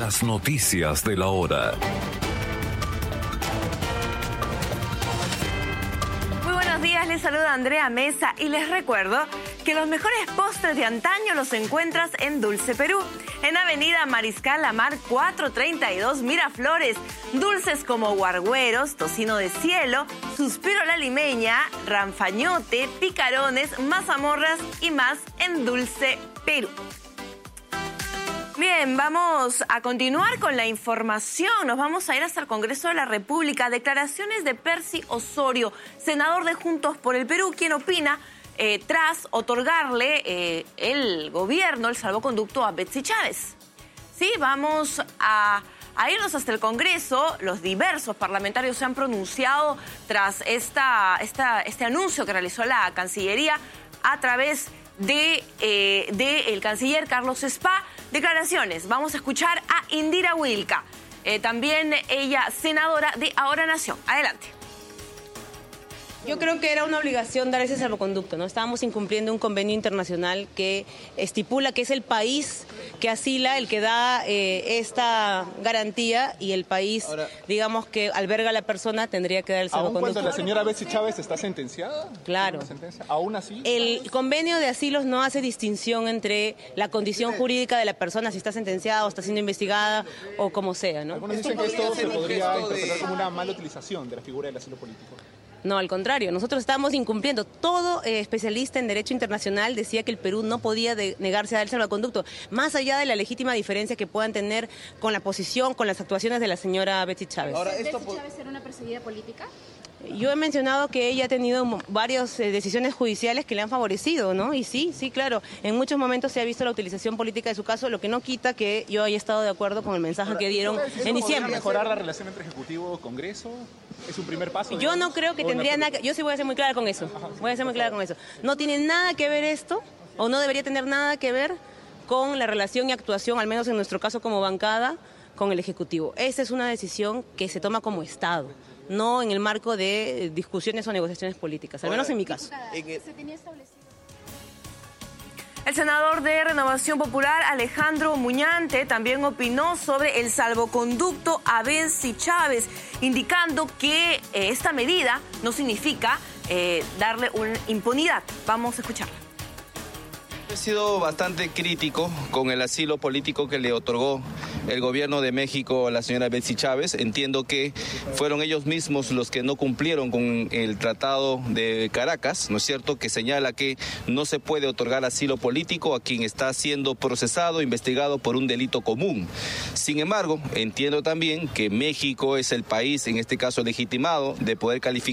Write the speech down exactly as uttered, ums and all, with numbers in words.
las noticias de la hora. Muy buenos días, les saluda Andrea Mesa y les recuerdo que los mejores postres de antaño los encuentras en Dulce Perú, en Avenida Mariscal Lamar cuatrocientos treinta y dos Miraflores. Dulces como guargueros, tocino de cielo, suspiro a la limeña, ranfañote, picarones, mazamorras y más en Dulce Perú. Bien, vamos a continuar con la información. Nos vamos a ir hasta el Congreso de la República. Declaraciones de Percy Osorio, senador de Juntos por el Perú, quien opina eh, tras otorgarle eh, el gobierno, el salvoconducto a Betsy Chávez. Sí, vamos a, a irnos hasta el Congreso. Los diversos parlamentarios se han pronunciado tras esta, esta, este anuncio que realizó la Cancillería a través de, eh, de el canciller Carlos Spa. Declaraciones. Vamos a escuchar a Indira Wilca, eh, también ella senadora de Ahora Nación. Adelante. Yo creo que era una obligación dar ese salvoconducto, ¿no? Estábamos incumpliendo un convenio internacional que estipula que es el país que asila el que da eh, esta garantía y el país, Ahora, digamos, que alberga a la persona tendría que dar el salvoconducto. ¿Aún cuando la señora Betsy Chávez está sentenciada? Claro. ¿Aún así? El convenio de asilos no hace distinción entre la condición jurídica de la persona, si está sentenciada o está siendo investigada o como sea, ¿no? Algunos dicen que esto se podría interpretar como una mala utilización de la figura del asilo político. No, al contrario, nosotros estamos incumpliendo. Todo eh, especialista en derecho internacional decía que el Perú no podía de, negarse a dar el salvoconducto, más allá de la legítima diferencia que puedan tener con la posición, con las actuaciones de la señora Betsy Chávez. Ahora, ¿Betsy Chávez era una perseguida política? Yo he mencionado que ella ha tenido varias eh, decisiones judiciales que le han favorecido, ¿no? Y sí, sí, claro, en muchos momentos se ha visto la utilización política de su caso, lo que no quita que yo haya estado de acuerdo con el mensaje Ahora, que dieron en diciembre. ¿Mejorar la relación entre Ejecutivo y Congreso? ¿Es un primer paso? Yo digamos, no creo que tendría nada que... Yo sí voy a ser muy clara con eso, voy a ser muy clara con eso. No tiene nada que ver esto, o no debería tener nada que ver con la relación y actuación, al menos en nuestro caso como bancada, con el Ejecutivo. Esa es una decisión que se toma como Estado, no en el marco de discusiones o negociaciones políticas, al menos en mi caso. ¿Se tenía establecido? El senador de Renovación Popular, Alejandro Muñante, también opinó sobre el salvoconducto a Betsy Chávez, indicando que eh, esta medida no significa eh, darle una impunidad. Vamos a escucharla. He sido bastante crítico con el asilo político que le otorgó el gobierno de México a la señora Betsy Chávez. Entiendo que fueron ellos mismos los que no cumplieron con el Tratado de Caracas, ¿no es cierto?, que señala que no se puede otorgar asilo político a quien está siendo procesado, investigado por un delito común. Sin embargo, entiendo también que México es el país, en este caso legitimado, de poder calificar